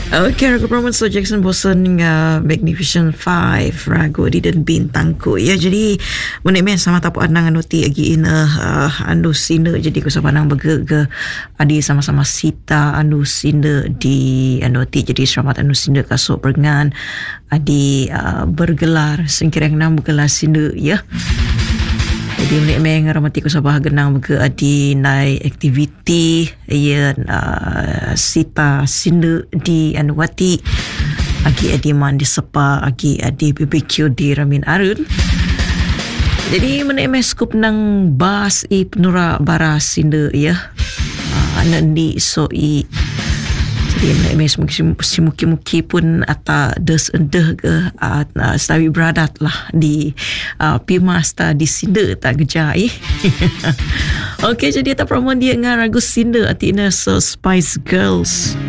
Okay, ragu perempuan So Jackson bosan Magnificent Five ragu di dan bintangku ya. Jadi menek sama tapu anang anuti agi ina anu sina jadi ku sabanang bege adi sama-sama Sita anu sina di anuti jadi selamat anu sina kasuk perengan adi bergelar singkirang nam bergelar sina ya. Jadi menek ramati ku sabah genang bege adi nai aktiviti ya Sita sina di anuwati agi adi mandi sepa agi adi BBQ di Ramin Arun. Jadi menek skup nang bas I penura bara sina ya. Nandi so I jadi menek simuki-muki pun ata des endeh ke stawi beradat lah di Pimasta di sina tak gejai. Okey, jadi tak perempuan dia dengan ragu sina artinya so Spice Girls.